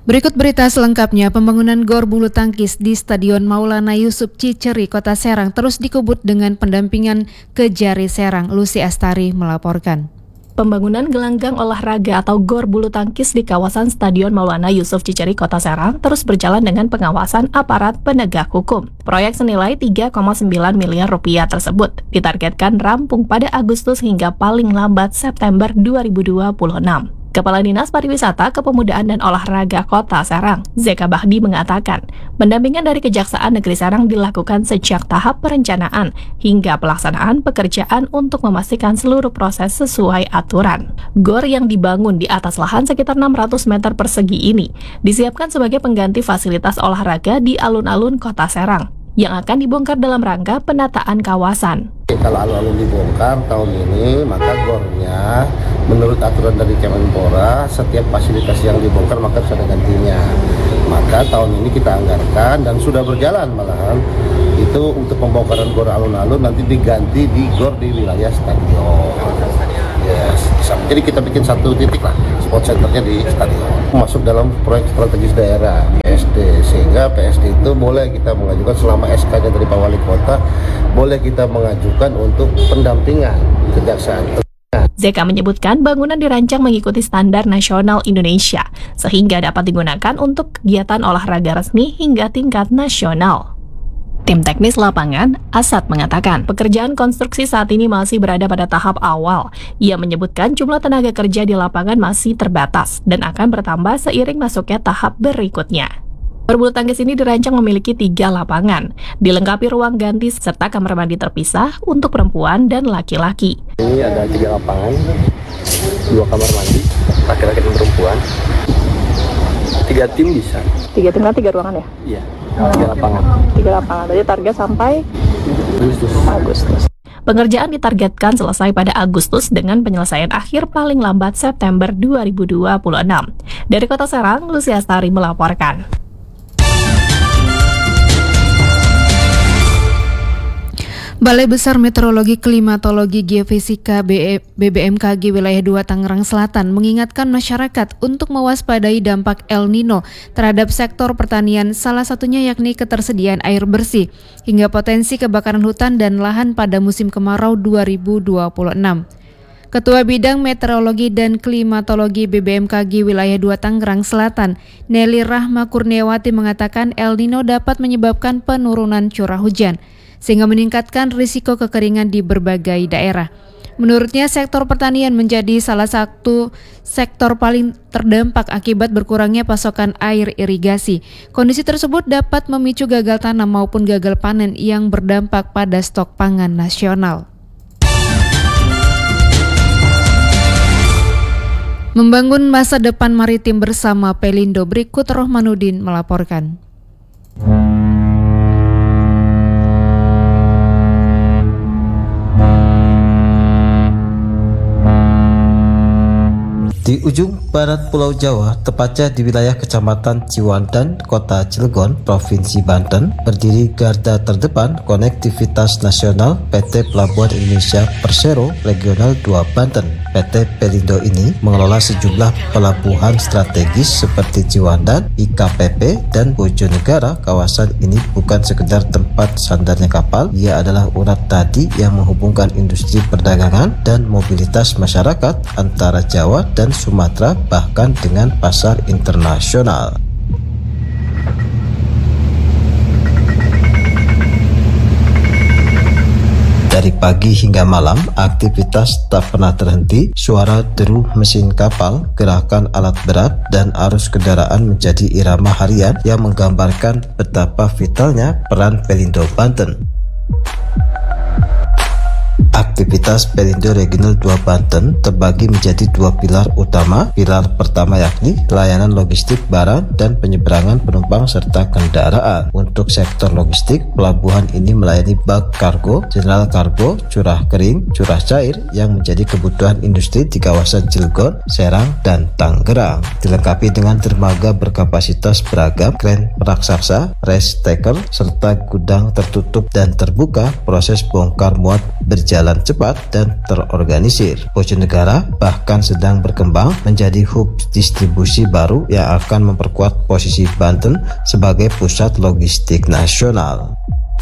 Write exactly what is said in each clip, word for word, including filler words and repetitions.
Berikut berita selengkapnya. Pembangunan gor bulu tangkis di Stadion Maulana Yusuf Ciceri, Kota Serang terus dikebut dengan pendampingan Kejari Serang. Lucy Astari melaporkan. Pembangunan gelanggang olahraga atau gor bulu tangkis di kawasan Stadion Maulana Yusuf Ciceri, Kota Serang terus berjalan dengan pengawasan aparat penegak hukum. Proyek senilai tiga koma sembilan miliar rupiah tersebut ditargetkan rampung pada Agustus hingga paling lambat September dua ribu dua puluh enam. Kepala Dinas Pariwisata, Kepemudaan dan Olahraga Kota Serang, Zeka Bahdi mengatakan, pendampingan dari Kejaksaan Negeri Serang dilakukan sejak tahap perencanaan hingga pelaksanaan pekerjaan untuk memastikan seluruh proses sesuai aturan. Gor yang dibangun di atas lahan sekitar enam ratus meter persegi ini disiapkan sebagai pengganti fasilitas olahraga di alun-alun Kota Serang yang akan dibongkar dalam rangka penataan kawasan. Kalau alun-alun dibongkar tahun ini, maka gornya menurut aturan dari Kemenpora, setiap fasilitas yang dibongkar maka harus ada gantinya. Maka tahun ini kita anggarkan dan sudah berjalan malahan itu untuk pembongkaran gor alun-alun nanti diganti di gor di wilayah stadion. Yes. Jadi kita bikin satu titik lah, spot centernya di stadion. Masuk dalam proyek strategis daerah P S D, sehingga P S D itu boleh kita mengajukan selama S K-nya dari Pak Wali Kota, boleh kita mengajukan untuk pendampingan kejaksaan. Zeka menyebutkan bangunan dirancang mengikuti standar nasional Indonesia, sehingga dapat digunakan untuk kegiatan olahraga resmi hingga tingkat nasional. Tim teknis lapangan, Asad, mengatakan pekerjaan konstruksi saat ini masih berada pada tahap awal. Ia menyebutkan jumlah tenaga kerja di lapangan masih terbatas dan akan bertambah seiring masuknya tahap berikutnya. Gor bulu tangkis ini dirancang memiliki tiga lapangan, dilengkapi ruang ganti serta kamar mandi terpisah untuk perempuan dan laki-laki. Ini ada tiga lapangan, dua kamar mandi, laki-laki dan perempuan. Tiga tim bisa. Tiga tim kan tiga ruangan ya? Iya. Tiga lapangan. Tiga lapangan. Tadi target sampai Agustus. Agustus. Pengerjaan ditargetkan selesai pada Agustus dengan penyelesaian akhir paling lambat September dua ribu dua puluh enam. Dari Kota Serang, Lucy Astari melaporkan. Balai Besar Meteorologi, Klimatologi, Geofisika B B M K G Wilayah dua Tangerang Selatan mengingatkan masyarakat untuk mewaspadai dampak El Nino terhadap sektor pertanian, salah satunya yakni ketersediaan air bersih, hingga potensi kebakaran hutan dan lahan pada musim kemarau dua ribu dua puluh enam. Ketua Bidang Meteorologi dan Klimatologi B B M K G Wilayah dua Tangerang Selatan, Nelly Rahma Kurniawati mengatakan El Nino dapat menyebabkan penurunan curah hujan, sehingga meningkatkan risiko kekeringan di berbagai daerah. Menurutnya, sektor pertanian menjadi salah satu sektor paling terdampak akibat berkurangnya pasokan air irigasi. Kondisi tersebut dapat memicu gagal tanam maupun gagal panen yang berdampak pada stok pangan nasional. Membangun masa depan maritim bersama Pelindo, berikut Rohmanuddin melaporkan. Di ujung barat Pulau Jawa, tepatnya di wilayah Kecamatan Ciwandan, Kota Cilegon, Provinsi Banten, berdiri garda terdepan konektivitas nasional P T Pelabuhan Indonesia Persero Regional dua Banten. P T Pelindo ini mengelola sejumlah pelabuhan strategis seperti Ciwandan, I K P P, dan Bojonegara. Kawasan ini bukan sekedar tempat sandarnya kapal, ia adalah urat nadi yang menghubungkan industri perdagangan dan mobilitas masyarakat antara Jawa dan Sumatera, bahkan dengan pasar internasional. Dari pagi hingga malam, aktivitas tak pernah terhenti. Suara deru mesin kapal, gerakan alat berat, dan arus kendaraan menjadi irama harian yang menggambarkan betapa vitalnya peran Pelindo Banten. Aktivitas Pelindo Regional dua Banten terbagi menjadi dua pilar utama. Pilar pertama yakni layanan logistik barang dan penyeberangan penumpang serta kendaraan. Untuk sektor logistik, pelabuhan ini melayani bulk kargo, general kargo, curah kering, curah cair yang menjadi kebutuhan industri di kawasan Cilegon, Serang, dan Tangerang. Dilengkapi dengan dermaga berkapasitas beragam, kren raksasa, race taker, serta gudang tertutup dan terbuka. Proses bongkar muat berjalan cepat dan terorganisir. Bojonegara bahkan sedang berkembang menjadi hub distribusi baru yang akan memperkuat posisi Banten sebagai pusat logistik nasional.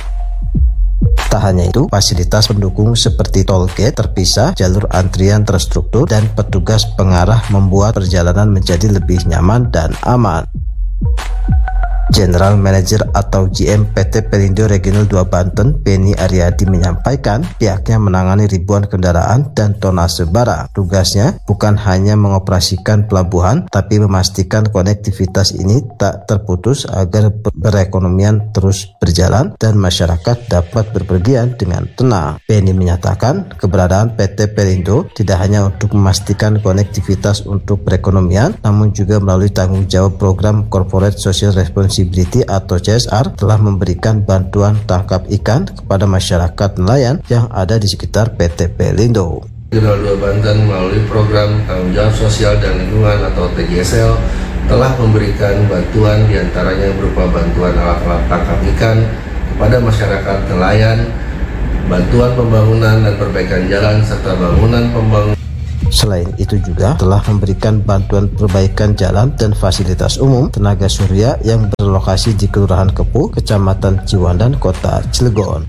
Tak hanya itu, fasilitas pendukung seperti toll gate terpisah, jalur antrian terstruktur, dan petugas pengarah membuat perjalanan menjadi lebih nyaman dan aman. General Manager atau G M P T Pelindo Regional dua Banten, Beni Aryadi menyampaikan pihaknya menangani ribuan kendaraan dan tonase barang. Tugasnya bukan hanya mengoperasikan pelabuhan, tapi memastikan konektivitas ini tak terputus agar perekonomian terus berjalan dan masyarakat dapat berpergian dengan tenang. Beni menyatakan keberadaan P T Pelindo tidak hanya untuk memastikan konektivitas untuk perekonomian, namun juga melalui tanggung jawab program Corporate Social Responsibility atau C S R telah memberikan bantuan tangkap ikan kepada masyarakat nelayan yang ada di sekitar P T Pelindo. Regional dua Banten melalui program tanggung jawab sosial dan lingkungan atau T J S L telah memberikan bantuan diantaranya berupa bantuan alat-alat tangkap ikan kepada masyarakat nelayan, bantuan pembangunan dan perbaikan jalan serta bangunan pembangunan. Selain itu juga telah memberikan bantuan perbaikan jalan dan fasilitas umum tenaga surya yang berlokasi di Kelurahan Kepuh, Kecamatan Ciwandan, Kota Cilegon.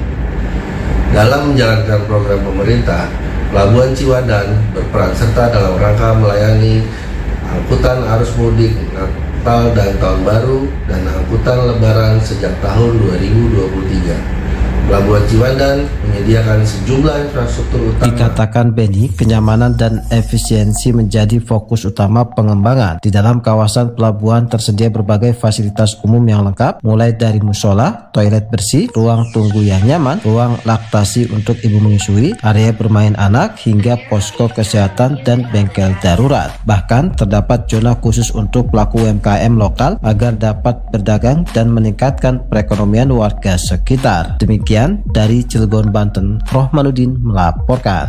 Dalam menjalankan program pemerintah, Pelabuhan Ciwandan berperan serta dalam rangka melayani angkutan arus mudik Natal dan Tahun Baru dan angkutan Lebaran sejak tahun dua ribu dua puluh tiga. Pelabuhan Ciwandan menyediakan sejumlah infrastruktur utama. Dikatakan Beni, kenyamanan dan efisiensi menjadi fokus utama pengembangan. Di dalam kawasan pelabuhan tersedia berbagai fasilitas umum yang lengkap, mulai dari musola, toilet bersih, ruang tunggu yang nyaman, ruang laktasi untuk ibu menyusui, area bermain anak, hingga posko kesehatan dan bengkel darurat. Bahkan terdapat zona khusus untuk pelaku U M K M lokal agar dapat berdagang dan meningkatkan perekonomian warga sekitar. Demikian dari Cilegon, Banten, Rohmanuddin melaporkan.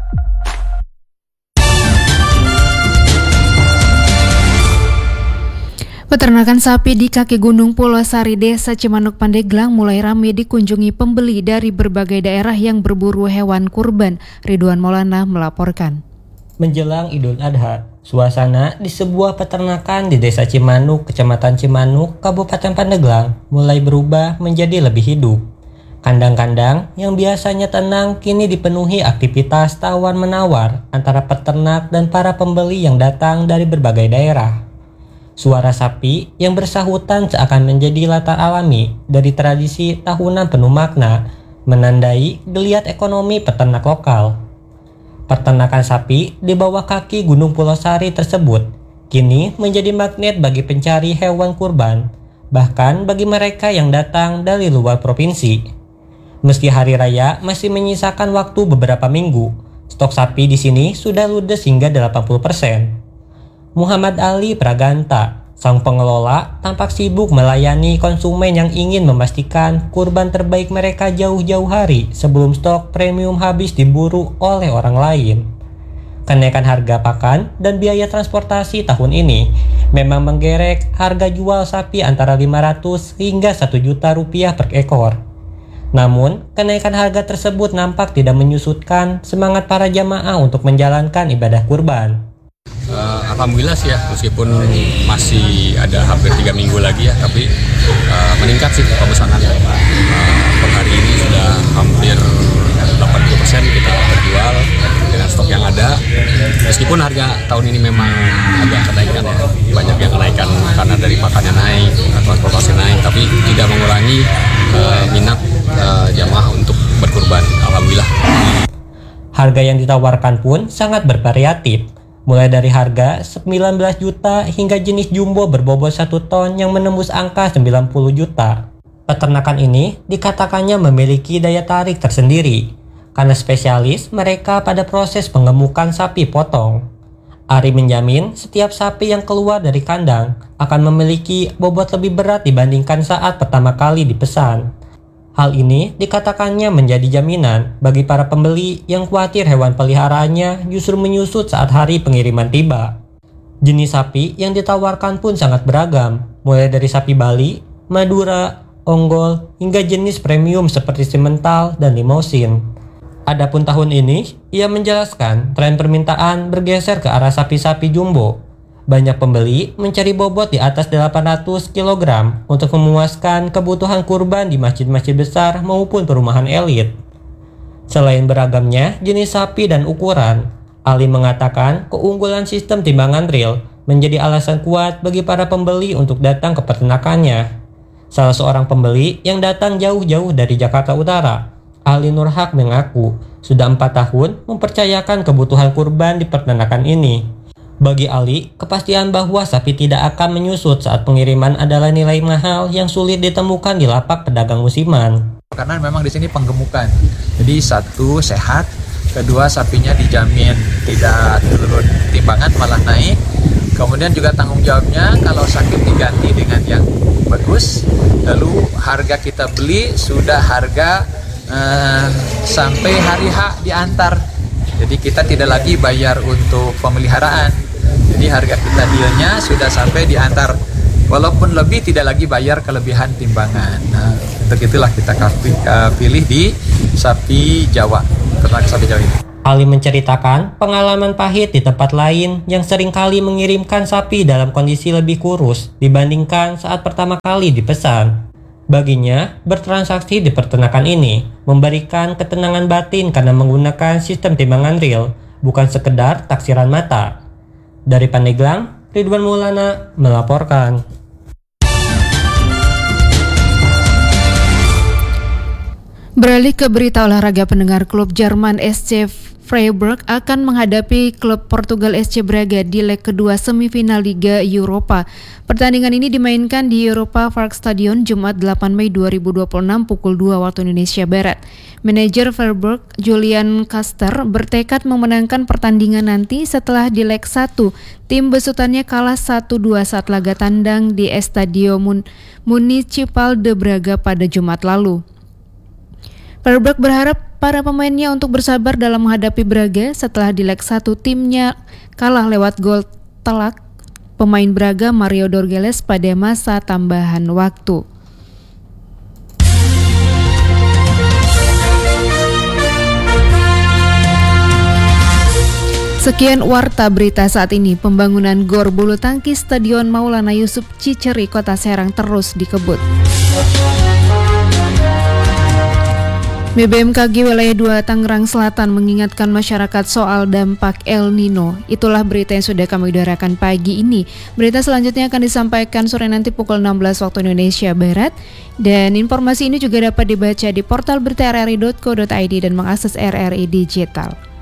Peternakan sapi di kaki Gunung Pulau Sari, Desa Cimanuk, Pandeglang mulai ramai dikunjungi pembeli dari berbagai daerah yang berburu hewan kurban. Ridwan Maulana melaporkan. Menjelang Idul Adha, suasana di sebuah peternakan di Desa Cimanuk, Kecamatan Cimanuk, Kabupaten Pandeglang mulai berubah menjadi lebih hidup. Kandang-kandang yang biasanya tenang kini dipenuhi aktivitas tawar-menawar antara peternak dan para pembeli yang datang dari berbagai daerah. Suara sapi yang bersahutan seakan menjadi latar alami dari tradisi tahunan penuh makna, menandai geliat ekonomi peternak lokal. Peternakan sapi di bawah kaki Gunung Pulau Sari tersebut kini menjadi magnet bagi pencari hewan kurban, bahkan bagi mereka yang datang dari luar provinsi. Meski hari raya masih menyisakan waktu beberapa minggu, stok sapi di sini sudah ludes hingga delapan puluh persen. Muhammad Ali Praganta, sang pengelola, tampak sibuk melayani konsumen yang ingin memastikan kurban terbaik mereka jauh-jauh hari sebelum stok premium habis diburu oleh orang lain. Kenaikan harga pakan dan biaya transportasi tahun ini memang menggerek harga jual sapi antara lima ratus hingga satu juta rupiah per ekor. Namun, kenaikan harga tersebut nampak tidak menyusutkan semangat para jamaah untuk menjalankan ibadah kurban. Uh, Alhamdulillah sih ya, meskipun masih ada hampir tiga minggu lagi ya, tapi uh, meningkat sih pemesanan. Uh, per hari ini sudah hampir delapan puluh persen kita terjual dengan stok yang ada. Meskipun harga tahun ini memang agak kenaikan ya, banyak yang kenaikan karena dari pakannya naik, transportasi naik, tapi tidak mengurangi uh, minat uh, jamaah untuk berkurban. Alhamdulillah. Harga yang ditawarkan pun sangat bervariatif, mulai dari harga sembilan belas juta hingga jenis jumbo berbobot satu ton yang menembus angka sembilan puluh juta. Peternakan ini dikatakannya memiliki daya tarik tersendiri, karena spesialis mereka pada proses pengemukan sapi potong. Ari menjamin setiap sapi yang keluar dari kandang akan memiliki bobot lebih berat dibandingkan saat pertama kali dipesan. Hal ini dikatakannya menjadi jaminan bagi para pembeli yang khawatir hewan peliharaannya justru menyusut saat hari pengiriman tiba. Jenis sapi yang ditawarkan pun sangat beragam, mulai dari sapi Bali, Madura, Ongol, hingga jenis premium seperti Simmental dan Limousin. Adapun tahun ini, ia menjelaskan tren permintaan bergeser ke arah sapi-sapi jumbo. Banyak pembeli mencari bobot di atas delapan ratus kilogram untuk memuaskan kebutuhan kurban di masjid-masjid besar maupun perumahan elit. Selain beragamnya jenis sapi dan ukuran, Ali mengatakan keunggulan sistem timbangan real menjadi alasan kuat bagi para pembeli untuk datang ke peternakannya. Salah seorang pembeli yang datang jauh-jauh dari Jakarta Utara, Ali Nurhak, mengaku sudah empat tahun mempercayakan kebutuhan kurban di peternakan ini. Bagi Ali, kepastian bahwa sapi tidak akan menyusut saat pengiriman adalah nilai mahal yang sulit ditemukan di lapak pedagang musiman. Karena memang di sini penggemukan, jadi satu sehat, kedua sapinya dijamin tidak turun timbangan malah naik. Kemudian juga tanggung jawabnya kalau sakit diganti dengan yang bagus. Lalu harga kita beli sudah harga eh, sampai hari H diantar. Jadi kita tidak lagi bayar untuk pemeliharaan. Jadi harga kita dealnya sudah sampai diantar. Walaupun lebih tidak lagi bayar kelebihan timbangan. Nah, untuk itulah kita pilih di sapi Jawa, ternak sapi Jawa ini. Ali menceritakan pengalaman pahit di tempat lain yang seringkali mengirimkan sapi dalam kondisi lebih kurus dibandingkan saat pertama kali dipesan. Baginya, bertransaksi di peternakan ini memberikan ketenangan batin karena menggunakan sistem timbangan real, bukan sekedar taksiran mata. Dari Pandeglang, Ridwan Maulana melaporkan. Beralih ke berita olahraga, pendengar, klub Jerman S C Freiburg akan menghadapi klub Portugal S C Braga di leg kedua semifinal Liga Eropa. Pertandingan ini dimainkan di Europa Park Stadion Jumat delapan Mei dua ribu dua puluh enam pukul dua waktu Indonesia Barat. Manajer Freiburg, Julian Kaster, bertekad memenangkan pertandingan nanti setelah di leg satu tim besutannya kalah satu dua saat laga tandang di Estadio Mun- Municipal de Braga pada Jumat lalu. Freiburg berharap para pemainnya untuk bersabar dalam menghadapi Braga setelah di leg satu timnya kalah lewat gol telak pemain Braga Mario Dorgeles pada masa tambahan waktu. Sekian warta berita saat ini. Pembangunan Gor Bulu Tangkis Stadion Maulana Yusuf Ciceri, Kota Serang terus dikebut. B B M K G Wilayah dua Tangerang Selatan mengingatkan masyarakat soal dampak El Nino. Itulah berita yang sudah kami udarakan pagi ini. Berita selanjutnya akan disampaikan sore nanti pukul enam belas waktu Indonesia Barat. Dan informasi ini juga dapat dibaca di portal berita r r i dot co dot i d dan mengakses R R I Digital.